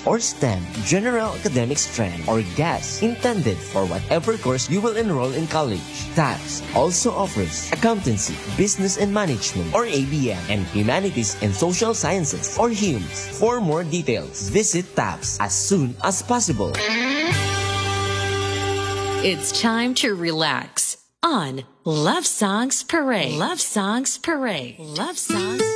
or STEM, general academic strand, or GAS, intended for whatever course you will enroll in college. TAPS also offers accountancy, business and management, or ABM, and humanities and social sciences, or HUMS. For more details, visit TAPS as soon as possible. It's time to relax on Love Songs Parade. Love Songs Parade. Love Songs